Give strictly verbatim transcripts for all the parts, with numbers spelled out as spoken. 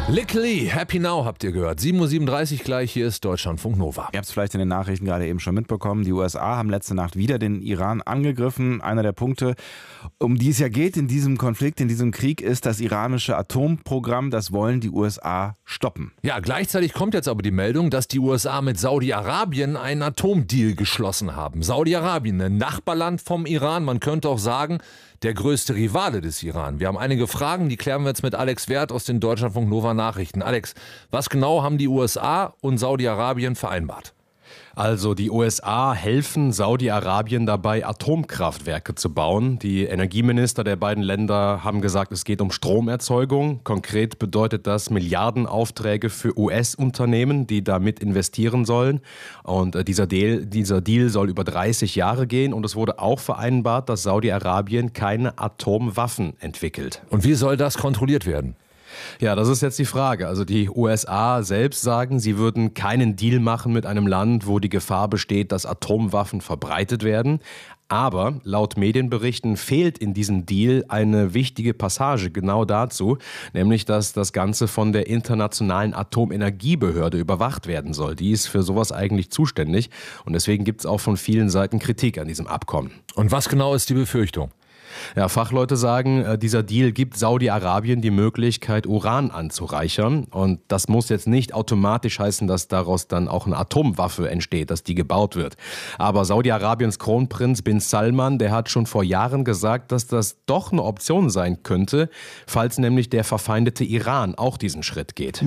Lick Lee, Happy Now habt ihr gehört. sieben Uhr siebenunddreißig gleich, hier ist Deutschlandfunk Nova. Ihr habt es vielleicht in den Nachrichten gerade eben schon mitbekommen. Die U S A haben letzte Nacht wieder den Iran angegriffen. Einer der Punkte, um die es ja geht in diesem Konflikt, in diesem Krieg, ist das iranische Atomprogramm. Das wollen die U S A stoppen. Ja, gleichzeitig kommt jetzt aber die Meldung, dass die U S A mit Saudi-Arabien einen Atomdeal geschlossen haben. Saudi-Arabien, ein Nachbarland vom Iran, man könnte auch sagen, der größte Rivale des Iran. Wir haben einige Fragen, die klären wir jetzt mit Alex Werth aus den Deutschlandfunk Nova Nachrichten. Alex, was genau haben die U S A und Saudi-Arabien vereinbart? Also die U S A helfen Saudi-Arabien dabei, Atomkraftwerke zu bauen. Die Energieminister der beiden Länder haben gesagt, es geht um Stromerzeugung. Konkret bedeutet das Milliardenaufträge für U S-Unternehmen, die damit investieren sollen. Und dieser Deal, dieser Deal soll über dreißig Jahre gehen. Und es wurde auch vereinbart, dass Saudi-Arabien keine Atomwaffen entwickelt. Und wie soll das kontrolliert werden? Ja, das ist jetzt die Frage. Also die U S A selbst sagen, sie würden keinen Deal machen mit einem Land, wo die Gefahr besteht, dass Atomwaffen verbreitet werden. Aber laut Medienberichten fehlt in diesem Deal eine wichtige Passage genau dazu, nämlich dass das Ganze von der Internationalen Atomenergiebehörde überwacht werden soll. Die ist für sowas eigentlich zuständig und deswegen gibt es auch von vielen Seiten Kritik an diesem Abkommen. Und was genau ist die Befürchtung? Ja, Fachleute sagen, dieser Deal gibt Saudi-Arabien die Möglichkeit, Uran anzureichern. Und das muss jetzt nicht automatisch heißen, dass daraus dann auch eine Atomwaffe entsteht, dass die gebaut wird. Aber Saudi-Arabiens Kronprinz bin Salman, der hat schon vor Jahren gesagt, dass das doch eine Option sein könnte, falls nämlich der verfeindete Iran auch diesen Schritt geht.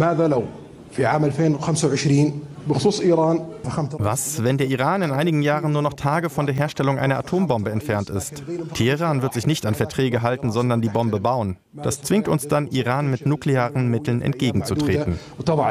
Was, wenn der Iran in einigen Jahren nur noch Tage von der Herstellung einer Atombombe entfernt ist? Teheran wird sich nicht an Verträge halten, sondern die Bombe bauen. Das zwingt uns dann, Iran mit nuklearen Mitteln entgegenzutreten.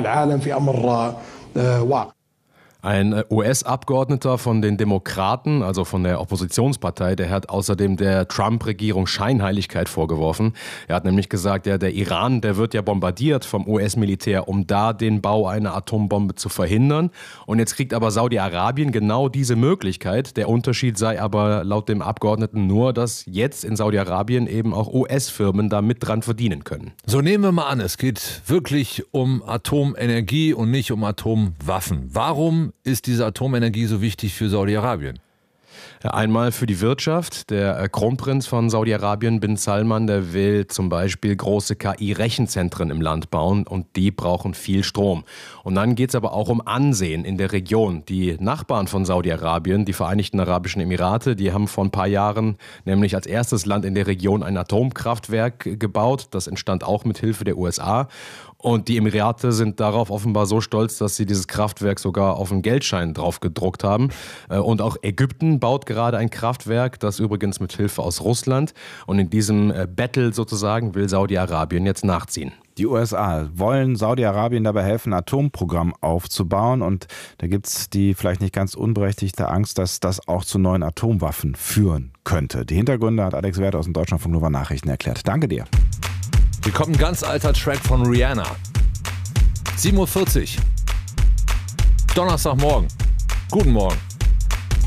Ein U S-Abgeordneter von den Demokraten, also von der Oppositionspartei, der hat außerdem der Trump-Regierung Scheinheiligkeit vorgeworfen. Er hat nämlich gesagt, ja, der Iran, der wird ja bombardiert vom U S-Militär, um da den Bau einer Atombombe zu verhindern. Und jetzt kriegt aber Saudi-Arabien genau diese Möglichkeit. Der Unterschied sei aber laut dem Abgeordneten nur, dass jetzt in Saudi-Arabien eben auch U S-Firmen da mit dran verdienen können. So, nehmen wir mal an, es geht wirklich um Atomenergie und nicht um Atomwaffen. Warum ist diese Atomenergie so wichtig für Saudi-Arabien? Einmal für die Wirtschaft. Der Kronprinz von Saudi-Arabien, bin Salman, der will zum Beispiel große K I-Rechenzentren im Land bauen und die brauchen viel Strom. Und dann geht es aber auch um Ansehen in der Region. Die Nachbarn von Saudi-Arabien, die Vereinigten Arabischen Emirate, die haben vor ein paar Jahren nämlich als erstes Land in der Region ein Atomkraftwerk gebaut. Das entstand auch mit Hilfe der U S A. Und die Emirate sind darauf offenbar so stolz, dass sie dieses Kraftwerk sogar auf einen Geldschein drauf gedruckt haben. Und auch Ägypten baut gerade ein Kraftwerk, das übrigens mit Hilfe aus Russland. Und in diesem Battle sozusagen will Saudi-Arabien jetzt nachziehen. Die U S A wollen Saudi-Arabien dabei helfen, ein Atomprogramm aufzubauen. Und da gibt es die vielleicht nicht ganz unberechtigte Angst, dass das auch zu neuen Atomwaffen führen könnte. Die Hintergründe hat Alex Werth aus den Deutschlandfunk Nova Nachrichten erklärt. Danke dir. Hier kommt ein ganz alter Track von Rihanna. sieben Uhr vierzig. Donnerstagmorgen. Guten Morgen.